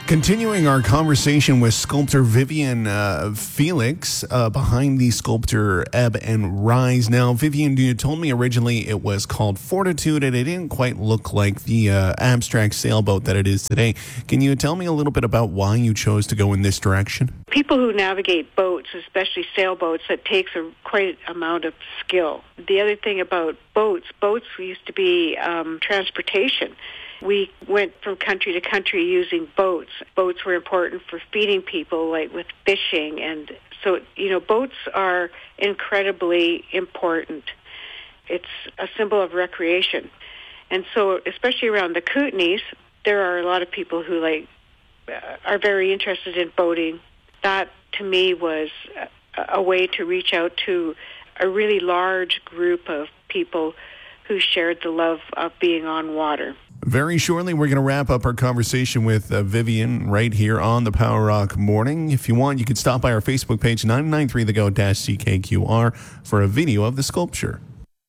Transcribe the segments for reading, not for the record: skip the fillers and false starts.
Continuing our conversation with sculptor Vivian Felix behind the sculpture Ebb and Rise. Now, Vivian, you told me originally it was called Fortitude, and it didn't quite look like the abstract sailboat that it is today. Can you tell me a little bit about why you chose to go in this direction? People who navigate boats, especially sailboats, that takes quite an amount of skill. The other thing about boats used to be transportation. We went from country to country using boats. Boats were important for feeding people, like with fishing. And so, boats are incredibly important. It's a symbol of recreation. And so, especially around the Kootenays, there are a lot of people who are very interested in boating. That, to me, was a way to reach out to a really large group of people who shared the love of being on water. Very shortly, we're going to wrap up our conversation with Vivian right here on the Power Rock Morning. If you want, you can stop by our Facebook page, 993thego-CKQR, for a video of the sculpture.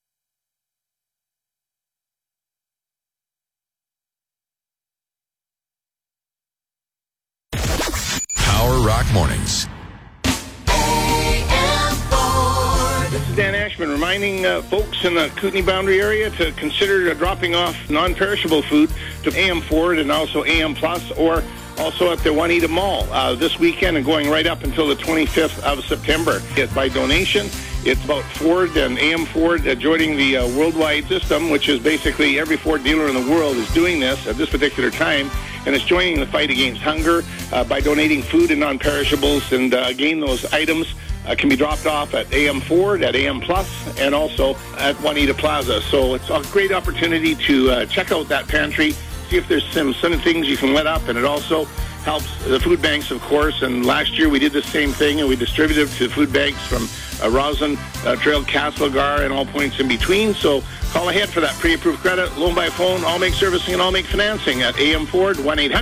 Power Rock Mornings. This is Dan Ashman reminding folks in the Kootenay boundary area to consider dropping off non-perishable food to AM Ford and also AM Plus, or also at the Juanita Mall this weekend and going right up until the 25th of September. It's by donation. It's about Ford and AM Ford joining the worldwide system, which is basically every Ford dealer in the world is doing this at this particular time, and it's joining the fight against hunger by donating food and non-perishables. And again, those items can be dropped off at AM Ford, at AM Plus, and also at Juanita Plaza. So it's a great opportunity to check out that pantry, see if there's some things you can let up, and it also helps the food banks, of course. And last year we did the same thing, and we distributed to food banks from Roslyn, Trail, Castlegar, and all points in between. So call ahead for that pre-approved credit, loan by phone, all make servicing, and all make financing at AM Ford,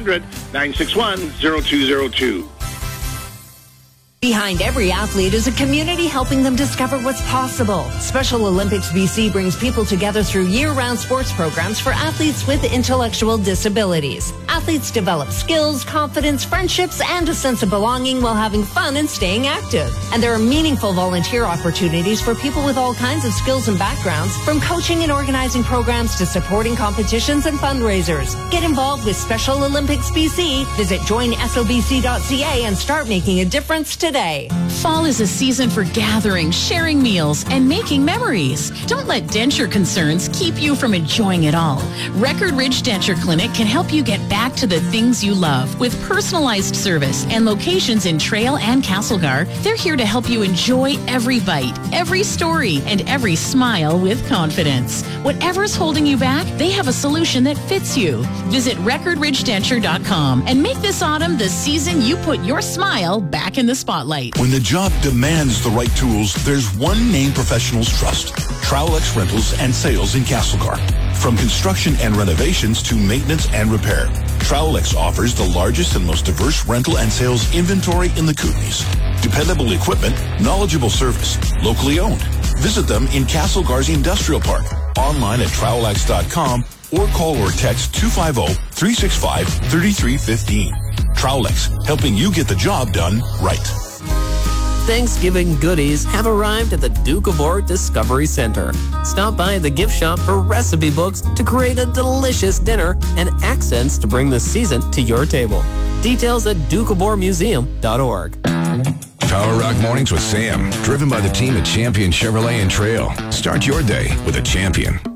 1-800-961-0202. Behind every athlete is a community helping them discover what's possible. Special Olympics BC brings people together through year-round sports programs for athletes with intellectual disabilities. Athletes develop skills, confidence, friendships, and a sense of belonging while having fun and staying active. And there are meaningful volunteer opportunities for people with all kinds of skills and backgrounds, from coaching and organizing programs to supporting competitions and fundraisers. Get involved with Special Olympics BC. Visit joinsobc.ca and start making a difference today. Fall is a season for gathering, sharing meals, and making memories. Don't let denture concerns keep you from enjoying it all. Record Ridge Denture Clinic can help you get back to the things you love with personalized service and locations in Trail and Castlegar. They're here to help you enjoy every bite, every story, and every smile with confidence. Whatever's holding you back, they have a solution that fits you. Visit recordridgedenture.com and make this autumn the season you put your smile back in the spotlight. When the job demands the right tools, there's one name professionals trust: Trowlex Rentals and Sales in Castlegar. From construction and renovations to maintenance and repair, Trowlex offers the largest and most diverse rental and sales inventory in the Kootenays. Dependable equipment, knowledgeable service, locally owned. Visit them in Castlegar's Industrial Park, online at trowlex.com, or call or text 250-365-3315. Trowlex, helping you get the job done right. Thanksgiving goodies have arrived at the Duke of Ord Discovery Center. Stop by the gift shop for recipe books to create a delicious dinner and accents to bring the season to your table. Details at dukeofordmuseum.org. Power Rock Mornings with Sam, driven by the team at Champion Chevrolet and Trail. Start your day with a champion.